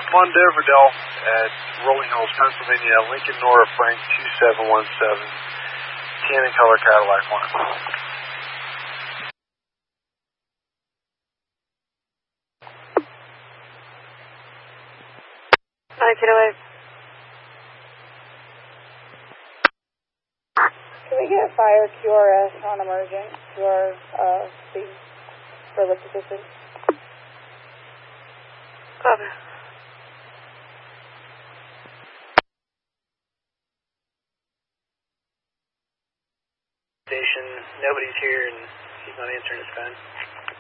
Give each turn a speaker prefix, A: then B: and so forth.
A: Mondeverdell at Rolling Hills, Pennsylvania, Lincoln Nora Frank 2717, Tan color Cadillac 1.
B: 1908. Can we get fire QRS on emergent to our speed for lift assistance? Copy.
C: Station, nobody's here and he's not answering his phone.